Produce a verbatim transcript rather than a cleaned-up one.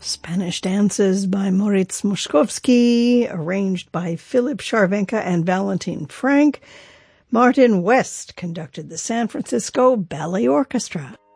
Spanish Dances by Moritz Moszkowski, arranged by Philip Charvenka and Valentin Frank. Martin West conducted the San Francisco Ballet Orchestra.